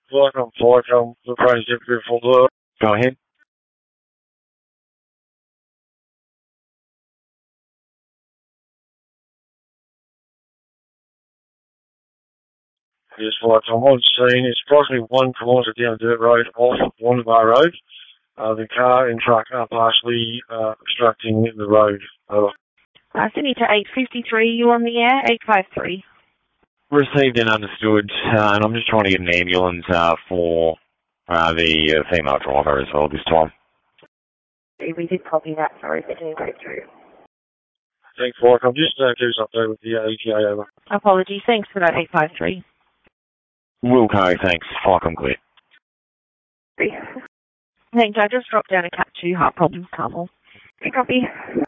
Welcome, Falcom. The price is beautiful blue. Go ahead. Yes, Falcom. On scene, it's approximately 1 kilometre down dirt road off Wandabar Road. The car and truck are partially obstructing the road. Over. Sydney to 853, you on the air, 853. Received and understood, and I'm just trying to get an ambulance for the female driver as well this time. We did copy that, sorry, if it didn't go through. Thanks, Falcom. Just give us update with the ETA over. Apologies, thanks for that, 853. Wilco, thanks. Falcom clear. Thanks, I just dropped down a Cat 2 heart problems, Carmel. Copy.